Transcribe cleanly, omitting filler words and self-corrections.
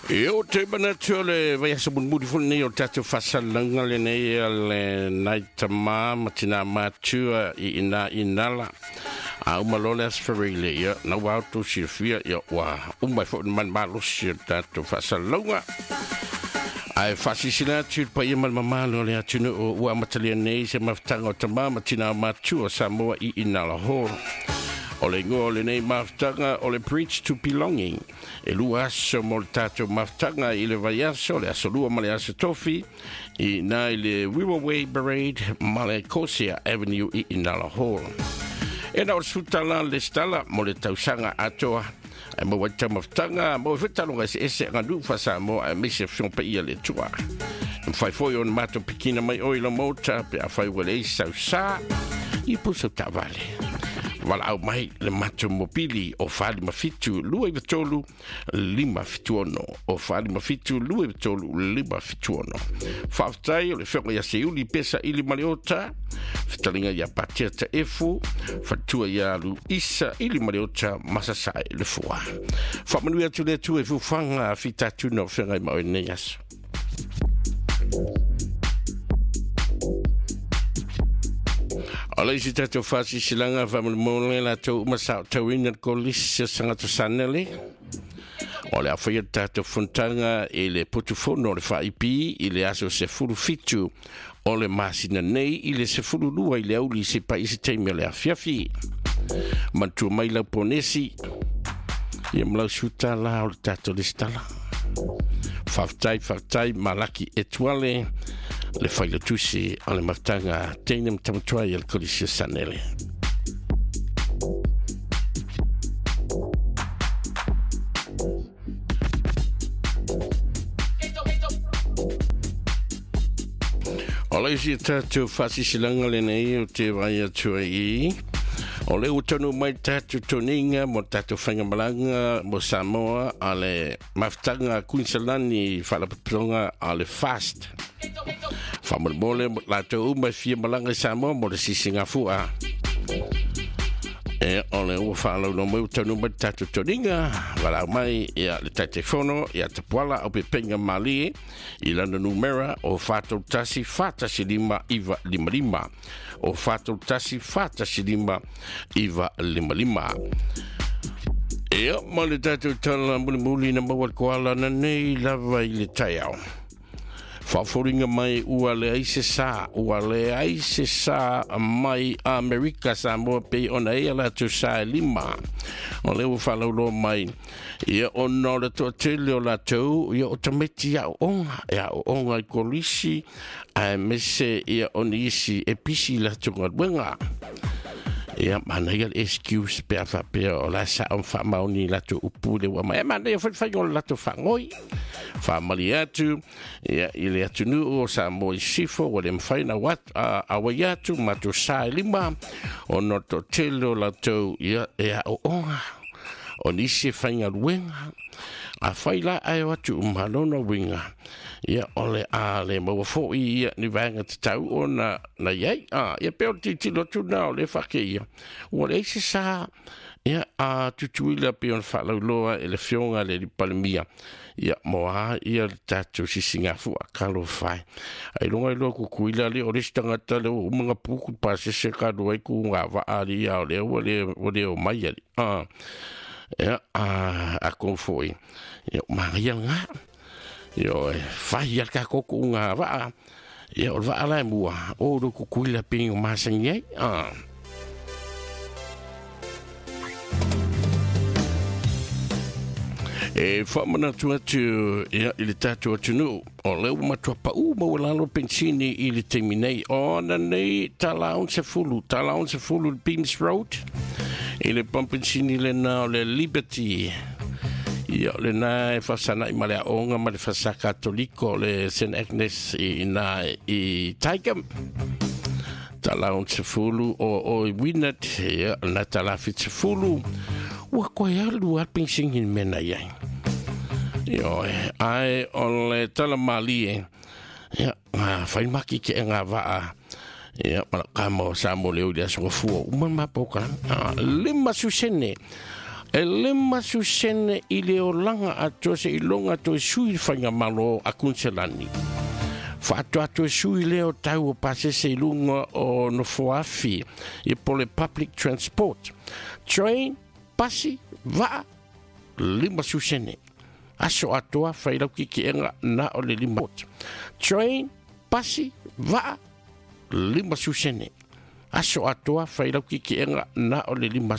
Eu te mana tole vai sa bun budi fun ne o tatu fasalanga le nei le night ma matina matua I inala a malole as ferile ya na wa to sifia ya wa mai fo man malo si tatu fasalanga ai fasisina tu pa ia mal mamalo le atunu o wa matalia nei se maftanga o tama matina matua Samoa I inala ho Ole ngole nei maftanga ole preach to belonging. E lua aso mo tato maftanga I le vaiaso le asolua male aso tofi I na le Riverway Parade male Kosia Avenue I Inala Hall. E na o sutala le stala mo le tausanga atoa. E mo wata maftanga mo fitalonga se ese ngadu fasa mo a mise fion pa ia le tua. Fai foi on mato pikina mai oila mota pe a fai wale sausa I puso tavale. Wala au mai le mato mobili o fali mafitu lua I vitolu lima fituono o fali mafitu lua I vitolu lima fituono faftai o le whenga ya seuli pesa ili maleota fitalinga ya patia ta efu fatua ya lu isa ili maleota masasai le fua whamanuia tu le tu e fufanga fitatu no whenga I maoe neas Ala isi tato fasi silanga famulmole la tau masau tawina kolisi sanga to sanele. Ole afaya tato fontanga ele potufono le faipi ile aso se fulu fitu ole masina nei ile se fulu lua ile auli se paisi teime le afiafi. Mantu mai la ponesi ia mlau suta la ole tato le stala. Faftai malaki etuale le faila tusi ale maftanga teinem tamatuai al kolisi sanele. Ole si tatu fasi silanga le nei o te vai atua I. Ole utonu mai tatu toninga mo tatu whainga malanga mo Samoa ale maftanga Queenslandi whalapapronga ale fast. Whamole la tau mai fia malanga Samoa mo le sisinga fua. E ole ua whalau no mai utonu mai tatu toninga wala mai ia le taitefono ia tapuala au pepenga mali I lana numera o fatou tasi fatasi lima iva lima lima o fatou tasi fatasi lima iva lima lima e ma le tatu tala muli na mawal koala na nei lava I le taiao Faforinga mai ua le aise sa mai Amerika Samoa pe ona ea la tu sa lima. O le ufalaulo mai ia ono le to tele o la tau ia o tameti ia o onga I kolisi a mese ia onisi e pisi la tunga wenga. Ia mana ia excuse pe afa pe o la sa on fa mauni la tu upu le wa mai mana ia fa la tu fa ngoi. Family atu ia ile atu nu o sa mo sifo o le mfaina wat a waiatu matu sa lima o no to telo la to ia o onga o nisi fainga luenga a faila ai watu malona winga ia ole a le mo fo ia ni vanga tau ona na yai ia pe o titilo tu na le fakia o le sa ia a tutuila pe on fa loa ele fionga le palmia ia moa ia tatu sisinga fu akalo fai ai longa lo ku kuila le o listanga tale o mga puku pa se ka do ai ku nga va ali ia le o mai ali ia a kon foi ia ma ia nga ia fai ia ka ko ku nga va ia o va ala mua o do ku kuila pe ma sangye E whamana tuatu ia ili tatu atunu o leo matua pa mawalalo pensini ili teminei o na nei talaon se fulu Beams Road ili pampensini le na le Liberty ia le na e fasana I male aonga ma le fasa katoliko le St. Agnes I Taigam talaon se fulu o Winnet ia na talafit se fulu ua koe alu alpensingin mena iai Yo, ai ole tala mali ya fai maki ke nga va ya kamo samo leo dia so fu man mapoka lima susene E le masusene I le o langa ato se ilonga to sui whainga malo a kunselani. Whaato ato sui leo tau o pase se ilunga o no foafi I pole public transport. Train, pasi, va, lima susene. Aso atoa whailau ki enga na o le lima. Train, pasi, va, lima susene. Aso atoa whailau ki enga na o le lima